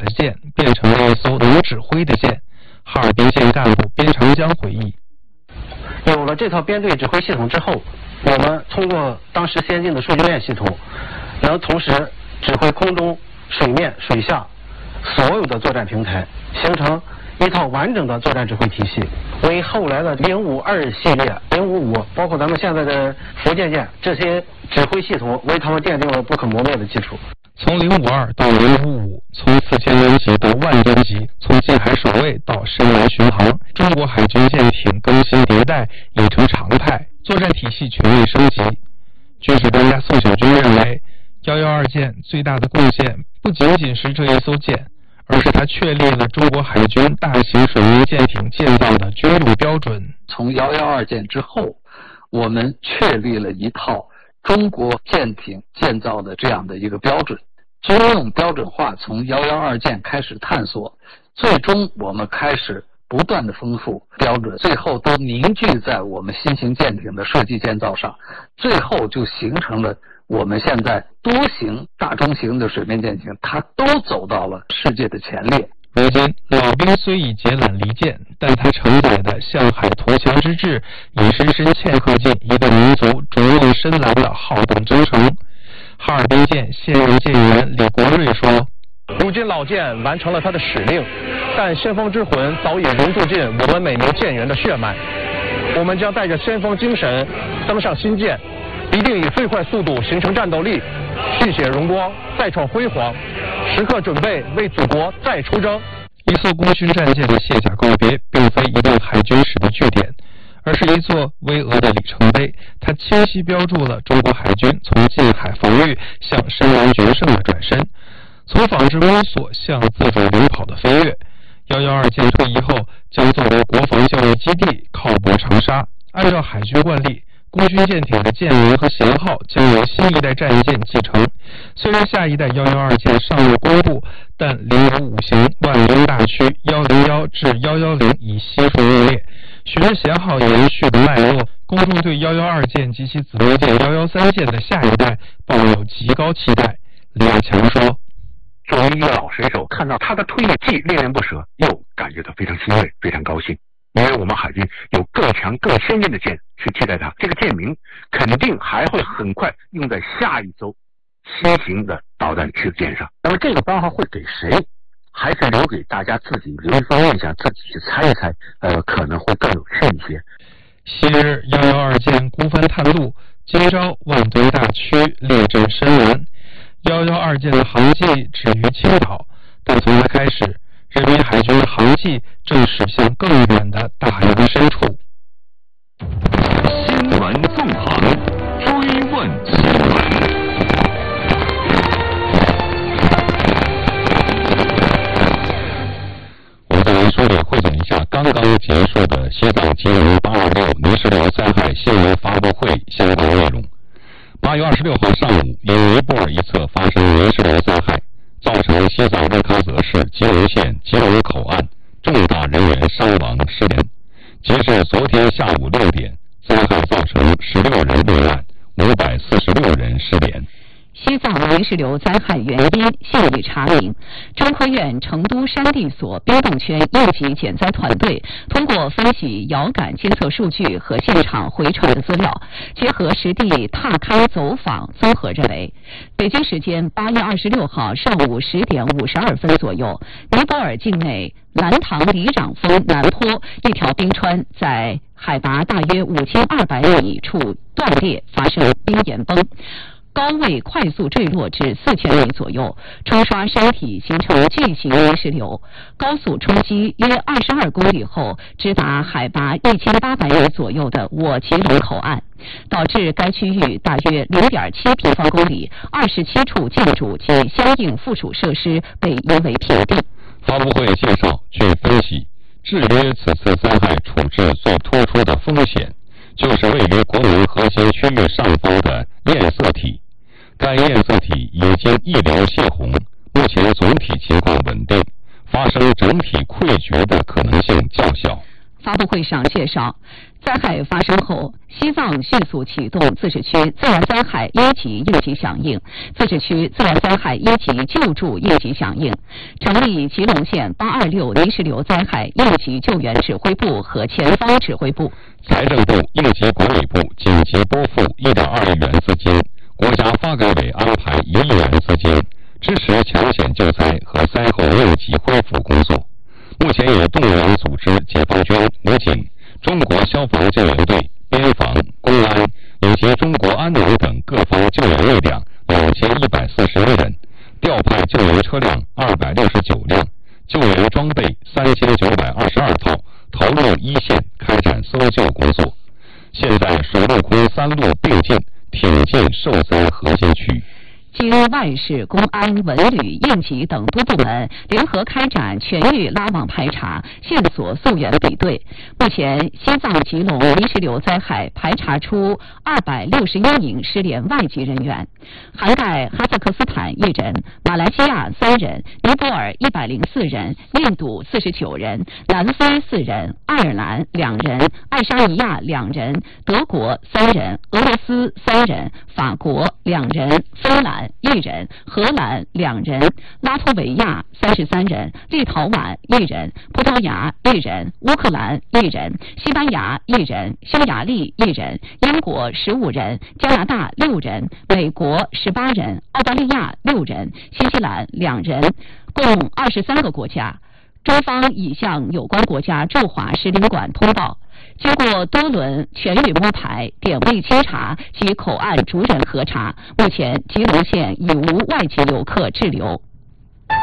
舰变成了一艘能指挥的舰。哈尔滨舰干部边长江回忆， 有了这套编队指挥系统之后，我们通过当时先进的数据链系统，能同时指挥空中、水面、水下所有的作战平台，形成一套完整的作战指挥体系，为后来的052系列、055，包括咱们现在的福建舰这些指挥系统，为他们奠定了不可磨灭的基础。 从052到055，从4000吨级到10000吨级，从近海守卫到深蓝巡航，中国海军舰艇更新迭代已成常态，作战体系全面升级。军事专家宋小军认为，112舰最大的贡献不仅仅是这一艘舰，而是它确立了中国海军大型水面舰艇建造的军用标准。 从112舰之后，我们确立了一套中国舰艇建造的这样的一个标准。军用标准化从112舰开始探索，最终我们开始不断的丰富标准，最后都凝聚在我们新型舰艇的设计建造上，最后就形成了我们现在多型、大中型的水面舰艇，它都走到了世界的前列。 如今，老兵虽已解缆离舰，但它承载的向海图强之志，已深深嵌刻进一个民族逐梦深蓝的浩荡征程。哈尔滨舰现任舰员李国瑞说：“ 如今老舰完成了它的使命，但先锋之魂早已融入进我们每名舰员的血脉。我们将带着先锋精神登上新舰，一定以最快速度形成战斗力，续写荣光，再创辉煌，时刻准备为祖国再出征。” 一艘功勋战舰的卸甲告别，并非一段海军史的据点，而是一座巍峨的里程碑。它清晰标注了中国海军从近海防御向深蓝决胜的转身，从仿制摸索向自主领跑的飞跃。112舰退役后将作为国防教育基地靠泊长沙。按照海军惯例，功勋舰艇的舰名和型号将由新一代战舰继承。虽然下一代112舰尚未公布，但055型万吨大驱101至110已悉数入列。循着舷号延续的脉络，公众对112舰及其子模舰113舰的下一代抱有极高期待。李亚强说：“ 作为一个老水手，看到他的退役既恋恋不舍，又感觉到非常欣慰，非常高兴。因为我们海军有更强、更先进的舰去替代它，这个舰名肯定还会很快用在下一艘新型的导弹驱逐舰上。那么这个番号会给谁？还是留给大家自己留一份印象，自己去猜一猜，可能会更有趣一些。” 昔日112舰孤帆探路，今朝万吨大驱列阵深蓝。112舰的航迹止于青岛，但从它开始，人民海军的航迹正驶向更远的大洋深处。 新闻纵横，追问新闻。说的汇总一下刚刚结束的西藏金融826泥石流灾害新闻发布会相关内容。8月26号上午，因尼泊尔一侧发生泥石流灾害，造成西藏日喀则市吉隆县吉隆口岸重大人员伤亡失联。截至昨天下午6点，灾害造成16人遇难，546人失联。 西藏泥石流灾害原因现已查明，中科院成都山地所冰冻圈应急减灾团队通过分析遥感监测数据和现场回传的资料，结合实地踏勘走访，综合认为，北京时间8月26号上午10点52分左右，尼泊尔境内兰唐里壤峰南坡一条冰川在海拔大约5200米处断裂，发生冰岩崩。高位快速坠落至4000米左右，冲刷山体形成巨型泥石流，高速冲击约22公里后，直达海拔1800米左右的我吉隆口岸，导致该区域大约0.7平方公里27处建筑及相应附属设施被夷为平地。 发布会介绍，据分析，制约此次灾害处置最突出的风险，就是位于国民核心区域上方的堰塞体。该堰塞体已经溢流泄洪，目前总体情况稳定，发生整体溃决的可能性较小。 发布会上介绍， 灾害发生后，西藏迅速启动自治区自然灾害一级应急响应、自治区自然灾害一级救助应急响应，成立吉隆县826泥石流灾害应急救援指挥部和前方指挥部。 财政部、应急管理部紧急拨付1.2亿元资金，国家发改委安排1亿元资金，支持抢险救灾和灾后应急恢复工作。目前也动员组织解放军、武警、中国消防救援队、边防、公安以及中国安农等各方救援力量2141人，调派救援车辆269辆，救援装备3922套，投入一线开展搜救工作。现在水陆空3路并进，挺进受灾核心区。 经外事、公安、文旅、应急等多部门联合开展全域拉网排查、线索溯源比对，目前西藏吉隆泥石流灾害排查出261名失联外籍人员，涵盖哈萨克斯坦1人、马来西亚3人、尼泊尔104人、印度49人、南非4人、爱尔兰2人、爱沙尼亚2人、德国3人、俄罗斯3人、法国2人、芬兰1人、荷兰2人、拉脱维亚33人、立陶宛1人、葡萄牙1人、乌克兰1人、西班牙1人、匈牙利1人、英国15人、加拿大6人、美国18人、澳大利亚6人、新西兰2人，共23个国家。中方已向有关国家驻华使领馆通报，经过多轮全域摸排、点位稽查及口岸逐人核查，目前吉隆县已无外籍游客滞留。